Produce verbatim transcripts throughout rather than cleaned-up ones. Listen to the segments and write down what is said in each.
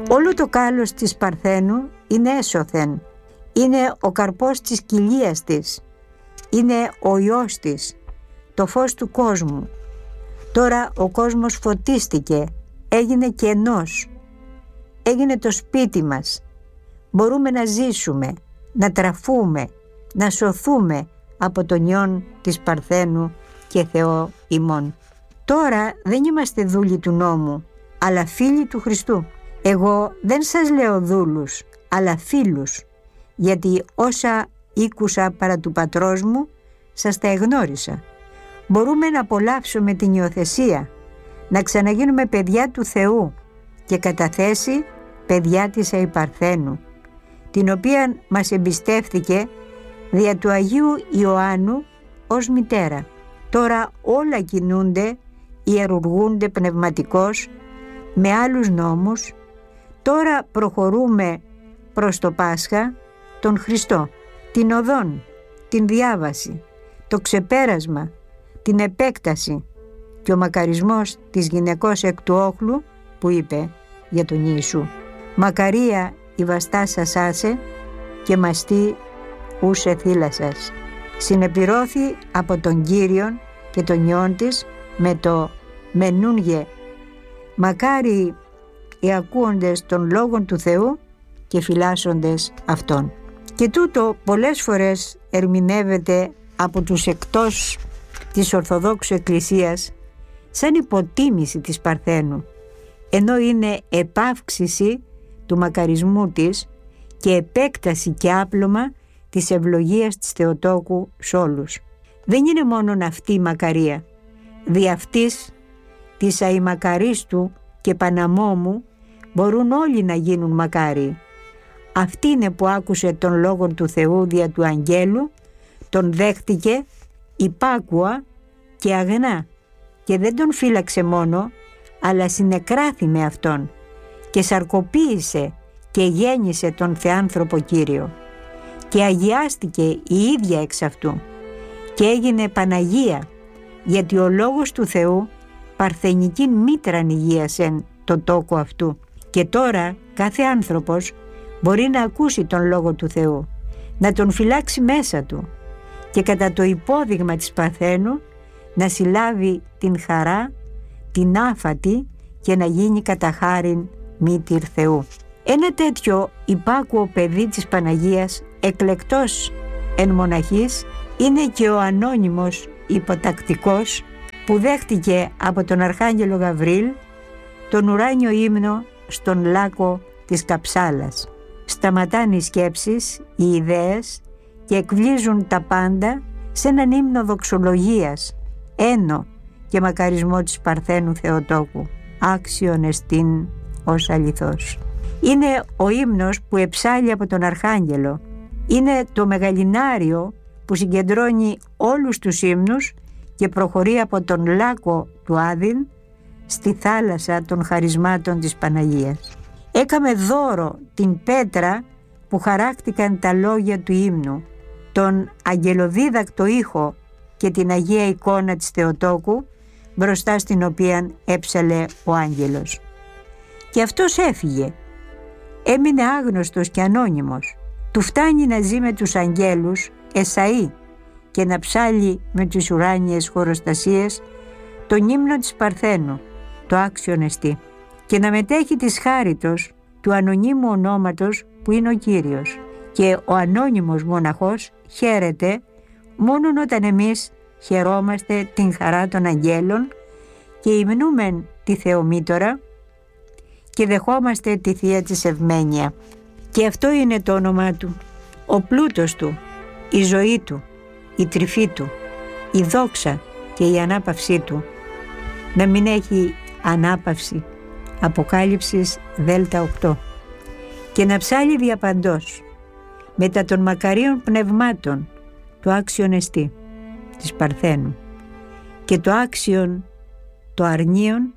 Όλο το κάλος της Παρθένου είναι έσωθεν, είναι ο καρπός της κοιλίας της, είναι ο Υιός της, το φως του κόσμου. Τώρα ο κόσμος φωτίστηκε, έγινε κενός, έγινε το σπίτι μας. Μπορούμε να ζήσουμε, να τραφούμε, να σωθούμε από τον Υιόν της Παρθένου και Θεό ημών. Τώρα δεν είμαστε δούλοι του νόμου, αλλά φίλοι του Χριστού. Εγώ δεν σας λέω δούλους, αλλά φίλους, γιατί όσα ήκουσα παρά του πατρός μου, σας τα εγνώρισα. Μπορούμε να απολαύσουμε την υιοθεσία, να ξαναγίνουμε παιδιά του Θεού και κατά θέση παιδιά της Αϊπαρθένου, την οποία μας εμπιστεύθηκε δια του Αγίου Ιωάννου ως μητέρα. Τώρα όλα κινούνται, ιερουργούνται πνευματικώς με άλλους νόμους. Τώρα προχωρούμε προς το Πάσχα, τον Χριστό, την οδόν, την διάβαση, το ξεπέρασμα, την επέκταση και ο μακαρισμός της γυναικός εκ του όχλου που είπε για τον Ιησού: «Μακαρία η βαστά σας άσε και μαστή ούσε θύλα σας». Συνεπυρώθη από τον Κύριον και τον Υιόν της με το «μενούνγε». Μακάρι οι ακούοντες των λόγων του Θεού και φυλάσσοντες αυτών. Και τούτο πολλές φορές ερμηνεύεται από τους εκτός της Ορθοδόξου Εκκλησίας σαν υποτίμηση της Παρθένου, ενώ είναι επαύξηση του μακαρισμού της και επέκταση και άπλωμα της ευλογίας της Θεοτόκου σ' όλους. Δεν είναι μόνον αυτή η μακαρία. Δι' αυτής της αημακαρίστου και Παναμόμου μπορούν όλοι να γίνουν μακάριοι. Αυτή είναι που άκουσε τον λόγον του Θεού δια του αγγέλου, τον δέχτηκε υπάκουα και αγνά και δεν τον φύλαξε μόνο, αλλά συνεκράθη με αυτόν και σαρκοποίησε και γέννησε τον Θεάνθρωπο Κύριο και αγιάστηκε η ίδια εξ αυτού και έγινε Παναγία, γιατί ο λόγος του Θεού παρθενική μήτραν υγείασεν το τόκο αυτού. Και τώρα κάθε άνθρωπος μπορεί να ακούσει τον λόγο του Θεού, να τον φυλάξει μέσα του και κατά το υπόδειγμα της Παρθένου να συλλάβει την χαρά, την άφατη και να γίνει κατά χάριν μήτηρ Θεού. Ένα τέτοιο υπάκουο παιδί της Παναγίας, εκλεκτός εν μοναχής, είναι και ο ανώνυμος υποτακτικός που δέχτηκε από τον Αρχάγγελο Γαβρίλ τον ουράνιο ύμνο στον λάκκο της Καψάλας. Σταματάνε οι σκέψεις, οι ιδέες και εκβλίζουν τα πάντα σε έναν ύμνο δοξολογίας, ένο και μακαρισμό της Παρθένου Θεοτόκου, άξιον εστίν ως αληθώς. Είναι ο ύμνος που εψάλλει από τον Αρχάγγελο. Είναι το μεγαλινάριο που συγκεντρώνει όλους τους ύμνους και προχωρεί από τον λάκκο του Άδην στη θάλασσα των χαρισμάτων της Παναγίας. Έκαμε δώρο την πέτρα που χαράκτηκαν τα λόγια του ύμνου, τον αγγελοδίδακτο ήχο και την Αγία εικόνα της Θεοτόκου, μπροστά στην οποία έψαλε ο άγγελος. Και αυτός έφυγε, έμεινε άγνωστος και ανώνυμος. Του φτάνει να ζει με τους αγγέλους εσαΐ και να ψάλει με τις ουράνιες χοροστασίες τον ύμνο της Παρθένου, το άξιον εστί, και να μετέχει της χάριτος του ανωνύμου ονόματος που είναι ο Κύριος. Και ο ανώνυμος μοναχός χαίρεται μόνον όταν εμείς χαιρόμαστε την χαρά των αγγέλων και υμνούμεν τη Θεομήτωρα και δεχόμαστε τη Θεία της Ευμένεια. Και αυτό είναι το όνομά του, ο πλούτος του, η ζωή του, η τρυφή του, η δόξα και η ανάπαυσή του. Να μην έχει ανάπαυση. Αποκάλυψης Δέλτα οκτώ. Και να ψάλει διαπαντός μετά των μακαρίων πνευμάτων το άξιον εστί της Παρθένου και το άξιον το αρνίον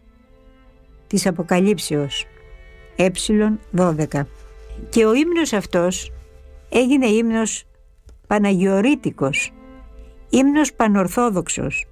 της Αποκαλύψεως έψιλον δώδεκα. Και ο ύμνος αυτός έγινε ύμνος παναγιορείτικος, ύμνος πανορθόδοξος,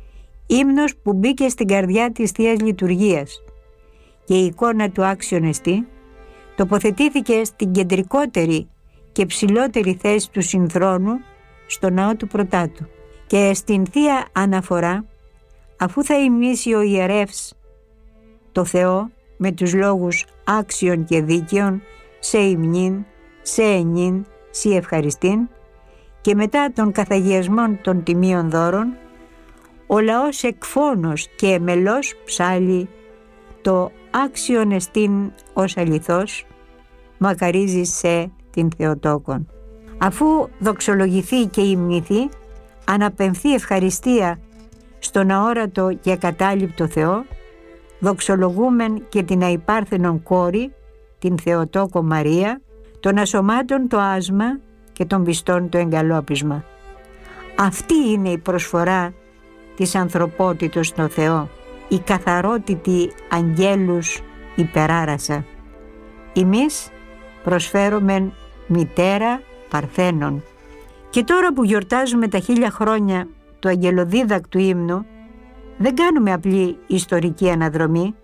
ύμνος που μπήκε στην καρδιά της Θείας Λειτουργίας, και η εικόνα του άξιον εστί τοποθετήθηκε στην κεντρικότερη και ψηλότερη θέση του συνθρόνου στο ναό του Πρωτάτου και στην Θεία Αναφορά, αφού θα ημνήσει ο ιερεύς το Θεό με τους λόγους άξιων και δίκαιων, σε υμνήν, σε ενήν, σε ευχαριστήν, και μετά των καθαγιασμών των τιμίων δώρων, ο λαός εκφώνος και εμελός ψάλλει το άξιον εστίν ως αληθώς, μακαρίζει σε την Θεοτόκον. Αφού δοξολογηθεί και υμνηθεί, αναπεμφθεί ευχαριστία στον αόρατο και ακατάληπτο Θεό, δοξολογούμεν και την αϊπάρθενον κόρη, την Θεοτόκο Μαρία, των ασωμάτων το άσμα και των πιστών το εγκαλόπισμα. Αυτή είναι η προσφορά της ανθρωπότητος στο Θεό, η καθαρότητη αγγέλους υπεράρασα. Εμείς προσφέρομεν μητέρα Παρθένων. Και τώρα που γιορτάζουμε τα χίλια χρόνια του αγγελοδίδακτου ύμνου, δεν κάνουμε απλή ιστορική αναδρομή.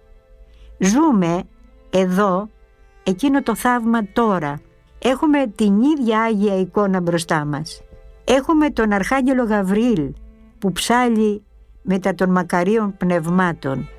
Ζούμε εδώ εκείνο το θαύμα τώρα. Έχουμε την ίδια Άγια εικόνα μπροστά μας. Έχουμε τον Αρχάγγελο Γαβριήλ που ψάλλει μετά των μακαρίων πνευμάτων.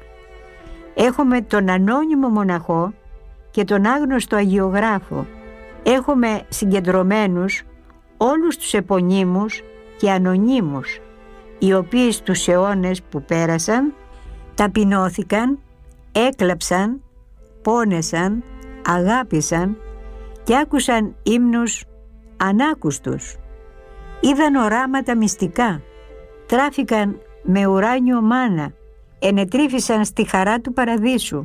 Έχουμε τον ανώνυμο μοναχό και τον άγνωστο αγιογράφο. Έχουμε συγκεντρωμένους όλους τους επωνύμους και ανωνύμους, οι οποίοι στους αιώνες που πέρασαν ταπεινώθηκαν, έκλαψαν, πόνεσαν, αγάπησαν και άκουσαν ύμνους ανάκουστους. Είδαν οράματα μυστικά, τράφηκαν με ουράνιο μάνα, ενετρίφησαν στη χαρά του παραδείσου,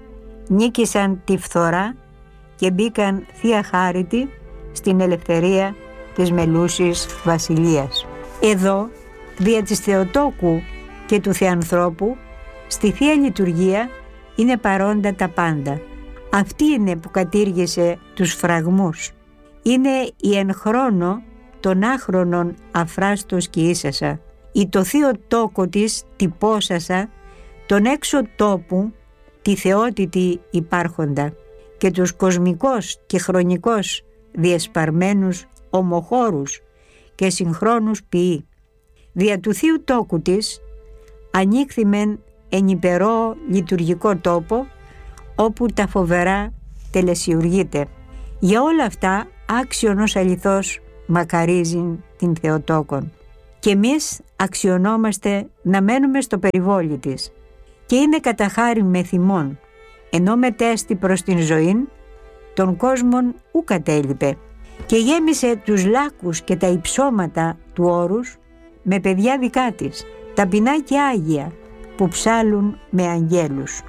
νίκησαν τη φθορά και μπήκαν θεία χάριτοι στην ελευθερία της μελούσης βασιλείας. Εδώ, δια της Θεοτόκου και του Θεανθρώπου, στη Θεία Λειτουργία είναι παρόντα τα πάντα. Αυτή είναι που κατήργησε τους φραγμούς. Είναι η εν χρόνο των άχρονων αφράστος και ίσασα. Η το θείο τόκο της τυπώσασα, τον έξω τόπου τη θεότητη υπάρχοντα και τους κοσμικός και χρονικός διεσπαρμένους ομοχώρους και συγχρόνους ποιεί. Δια του θείου τόκου της ανοίχθημεν εν υπερό λειτουργικό τόπο, όπου τα φοβερά τελεσιουργείται. Για όλα αυτά άξιον ως αληθώς μακαρίζει την Θεοτόκον. Και εμείς αξιωνόμαστε να μένουμε στο περιβόλι της. Και είναι κατά χάριν με θυμών, ενώ μετέστη προς την ζωήν, των κόσμων ου κατέλειπε. Και γέμισε τους λάκους και τα υψώματα του όρους με παιδιά δικά της, ταπεινά και άγια, που ψάλουν με αγγέλους.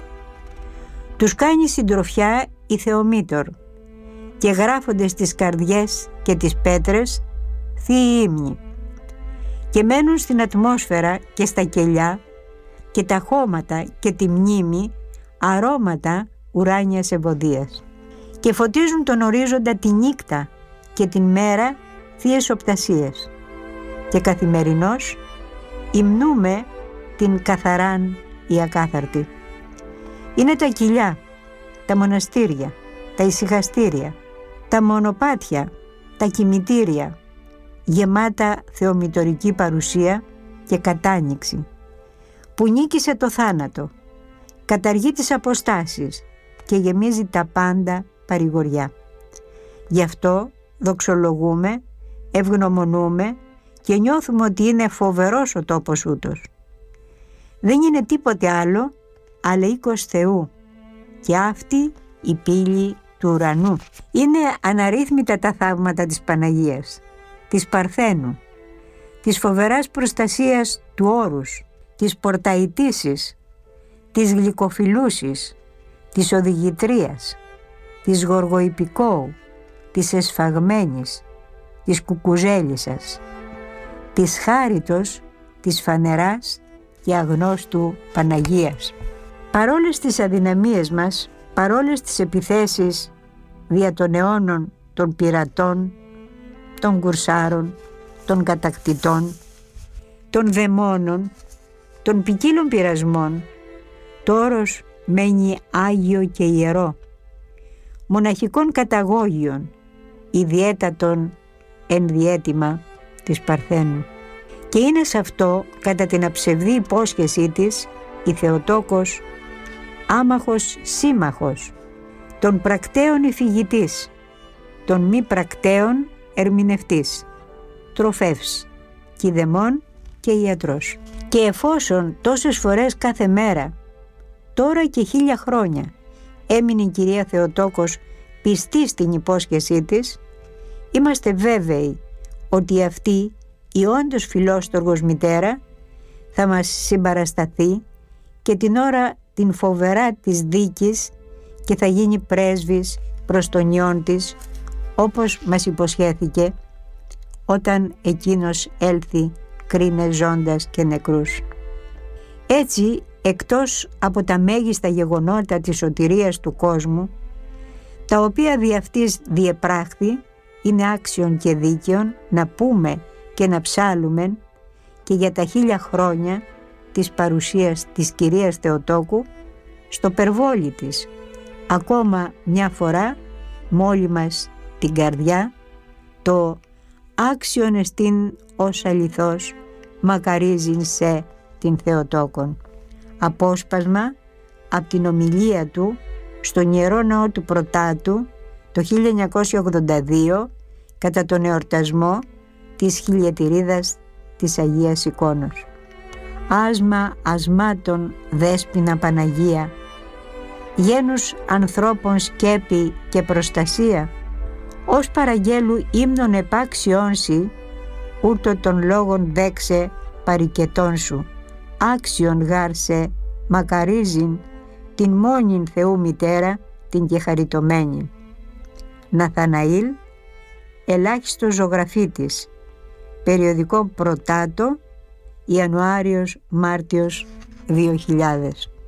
Τους κάνει συντροφιά η Θεομήτωρ και γράφονται στις καρδιές και τις πέτρες θείοι ύμνοι και μένουν στην ατμόσφαιρα και στα κελιά και τα χώματα και τη μνήμη αρώματα ουράνιας ευωδίας και φωτίζουν τον ορίζοντα τη νύχτα και την μέρα θείες οπτασίες και καθημερινώς υμνούμε την καθαράν η ακάθαρτη. Είναι τα κοιλιά, τα μοναστήρια, τα ησυχαστήρια, τα μονοπάτια, τα κημητήρια, γεμάτα θεομητορική παρουσία και κατάνοιξη, που νίκησε το θάνατο, καταργεί τις αποστάσεις και γεμίζει τα πάντα παρηγοριά. Γι' αυτό δοξολογούμε, ευγνωμονούμε και νιώθουμε ότι είναι φοβερός ο τόπος ούτος. Δεν είναι τίποτε άλλο αλλά οίκος Θεού και αυτή η πύλη του ουρανού. Είναι αναρρύθμιτα τα θαύματα της Παναγίας, της Παρθένου, της φοβεράς προστασίας του όρους, της πορταϊτήσης, της γλυκοφιλούσης, της οδηγητρίας, της γοργοϊπικόου, της εσφαγμένης, της κουκουζέλισσας, της χάριτος, της φανεράς και αγνώστου Παναγίας. Παρόλες τις αδυναμίες μας, παρόλες τις επιθέσεις δια των αιώνων των πειρατών, των κουρσάρων, των κατακτητών, των δαιμόνων, των ποικίλων πειρασμών, το όρος μένει άγιο και ιερό. μοναχικών καταγόγιων, ιδιαίτατον ενδιέτοιμα της Παρθένου. Και είναι σε αυτό, κατά την αψευδή υπόσχεσή της, η Θεοτόκος άμαχος σύμμαχος, των πρακτέων εφηγητής, των μη πρακτέων ερμηνευτής, τροφεύς, κηδεμόν και ιατρός. Και εφόσον τόσες φορές κάθε μέρα, τώρα και χίλια χρόνια, έμεινε η Κυρία Θεοτόκος πιστή στην υπόσχεσή της, είμαστε βέβαιοι ότι αυτή η όντως φιλόστοργος μητέρα θα μας συμπαρασταθεί και την ώρα την φοβερά της δίκης και θα γίνει πρέσβης προς τον Υιόν της, όπως μας υποσχέθηκε όταν εκείνος έλθει κρίνε ζώντας και νεκρούς. Έτσι, εκτός από τα μέγιστα γεγονότα της σωτηρίας του κόσμου, τα οποία δι' αυτής διεπράχθη, είναι άξιον και δίκαιον να πούμε και να ψάλουμε και για τα χίλια χρόνια της παρουσίας της Κυρίας Θεοτόκου στο περβόλι της, ακόμα μια φορά μόλι μας την καρδιά, το άξιον εστίν ως αληθώς μακαρίζειν σε την Θεοτόκον. Απόσπασμα από την ομιλία του στον Ιερό Ναό του Πρωτάτου το χίλια εννιακόσια ογδόντα δύο κατά τον εορτασμό της χιλιετηρίδας της Αγίας Εικόνος. Άσμα ασμάτων δέσποινα Παναγία, γένους ανθρώπων σκέπη και προστασία, ως παραγγέλου ύμνων επάξιόν σοι, ούτω των λόγων δέξε παρικετών σου, άξιον γάρσε μακαρίζειν την μόνην Θεού μητέρα την και χαριτωμένη. Ναθαναήλ, ελάχιστο ζωγραφίτης, περιοδικό Πρωτάτο, Ιανουάριος Μάρτιος δύο χιλιάδες.